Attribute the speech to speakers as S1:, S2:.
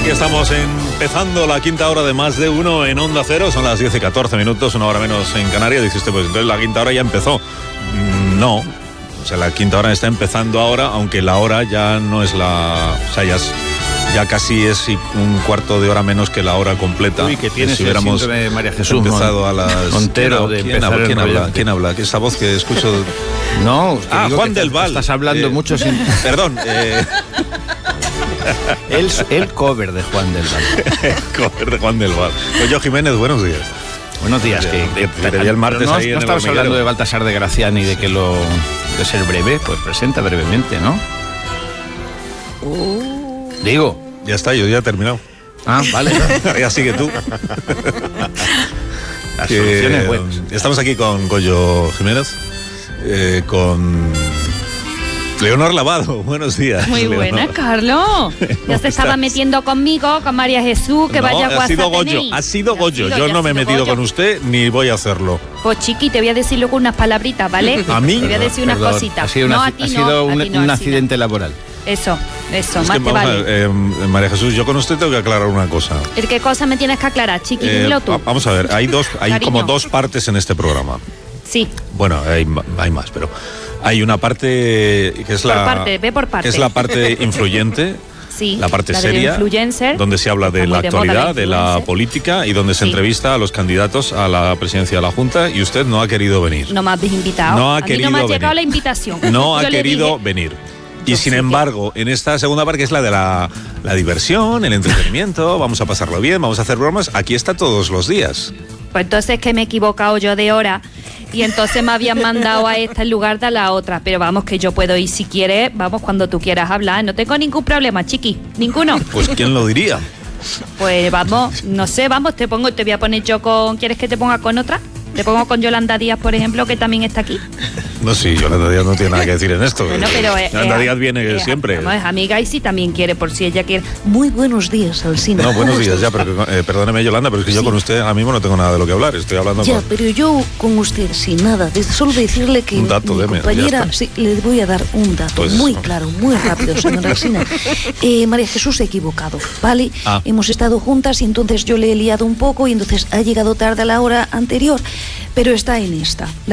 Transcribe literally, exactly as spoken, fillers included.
S1: Aquí estamos empezando la quinta hora de Más de Uno en Onda Cero. Son las diez y catorce minutos, una hora menos en Canarias. Dice usted, pues entonces la quinta hora ya empezó. No, o sea, la quinta hora está empezando ahora, aunque la hora ya no es la... O sea, ya, es, ya casi es un cuarto de hora menos que la hora completa.
S2: Uy, que tienes
S1: si hubiéramos
S2: el síndrome de María Jesús
S1: empezado a las...
S2: Montero de
S1: ¿Quién,
S2: empezar
S1: habla, ¿quién,
S2: el
S1: habla, ¿Quién habla? ¿Esa voz que escucho?
S2: No,
S1: ah, Juan del Val.
S2: Estás hablando
S1: eh,
S2: mucho sin...
S1: Perdón, eh...
S2: El, el cover de Juan del Val.
S1: El cover de Juan del Val. Pues yo, Jiménez, buenos días.
S2: Buenos días. Que, que,
S1: te, te, te el martes
S2: no,
S1: ahí
S2: no
S1: en
S2: estabas
S1: el
S2: hablando de Baltasar de Graciani, de que lo de ser breve, pues presenta brevemente, ¿no?
S3: Uh.
S2: Digo.
S1: Ya está, yo ya he terminado.
S2: Ah, vale.
S1: Ya sigue tú.
S2: Las soluciones buenas.
S1: Estamos aquí con Goyo Jiménez, eh, con Leonor Lavado. Buenos días.
S3: Muy
S1: Leonor.
S3: buena, Carlos. Ya se estaba metiendo conmigo, con María Jesús, que
S1: no,
S3: vaya a WhatsApp.
S1: Ha sido Goyo, ha sido Goyo. Yo no me he metido
S3: Goyo.
S1: con usted ni voy a hacerlo.
S3: Pues chiqui, te voy a decir luego unas palabritas, ¿vale?
S1: ¿A mí?
S3: Te voy a decir unas
S2: Perdón,
S3: cositas.
S2: Ha sido,
S3: no,
S2: una,
S3: a ti
S2: ha
S3: no,
S2: sido un,
S3: a ti no,
S2: un
S3: así
S2: accidente
S3: no.
S2: laboral.
S3: Eso, eso,
S1: Es
S3: más
S1: que,
S3: te
S1: vamos a
S3: vale.
S1: ver, eh, María Jesús, yo con usted tengo que aclarar una cosa.
S3: ¿El qué cosa me tienes que aclarar, chiqui?
S1: Eh,
S3: Dímelo tú.
S1: vamos a ver, hay dos, hay
S3: Cariño.
S1: como dos partes en este programa.
S3: Sí.
S1: Bueno, hay, hay más, pero hay una parte que es
S3: Por
S1: la
S3: parte, ve por parte.
S1: que es la parte influyente.
S3: Sí,
S1: la parte
S3: la del
S1: seria,
S3: influencer,
S1: donde se habla de
S3: está
S1: la
S3: muy de moda
S1: actualidad,
S3: la
S1: de la
S3: influencer.
S1: política y donde se
S3: Sí.
S1: entrevista a los candidatos a la presidencia de la Junta y usted no ha querido venir.
S3: No me habéis invitado.
S1: No ha
S3: a mí
S1: querido
S3: no me ha
S1: venir.
S3: llegado la invitación.
S1: No ha
S3: Yo le
S1: querido
S3: dije,
S1: venir. Y
S3: Yo
S1: sin
S3: sí que-
S1: embargo, en esta segunda parte, que es la de la, la diversión, el entretenimiento, vamos a pasarlo bien, vamos a hacer bromas, aquí está todos los días.
S3: Pues entonces que me he equivocado yo de hora y entonces me habían mandado a esta en lugar de a la otra. Pero vamos, que yo puedo ir si quieres, vamos cuando tú quieras hablar. No tengo ningún problema, chiqui, ninguno.
S1: Pues ¿quién lo diría?
S3: Pues vamos, no sé, vamos, te pongo, te voy a poner yo con... ¿Quieres que te ponga con otra? Te pongo con Yolanda Díaz, por ejemplo, que también está aquí.
S1: No, sí, Yolanda Díaz no tiene nada que decir en esto.
S3: Bueno, pero eh,
S1: Yolanda
S3: eh,
S1: Díaz viene
S3: eh,
S1: siempre.
S3: vamos, es amiga y si también quiere, por si ella quiere.
S4: Muy buenos días, Alsina.
S1: No, buenos días ya, pero eh, perdóneme, Yolanda, pero es que yo
S4: Sí.
S1: con usted ahora mismo no tengo nada de lo que hablar. Estoy hablando
S4: Ya,
S1: con...
S4: pero yo con usted sin nada, de- solo decirle que
S1: Un dato,
S4: mi
S1: deme, ya
S4: compañera,
S1: está.
S4: sí, le voy a dar un dato
S1: Pues
S4: muy
S1: eso.
S4: claro, muy rápido, señora Alsina. Eh, María Jesús se ha equivocado, ¿vale?
S1: Ah.
S4: Hemos estado juntas y entonces yo le he liado un poco y entonces ha llegado tarde a la hora anterior, pero está en esta.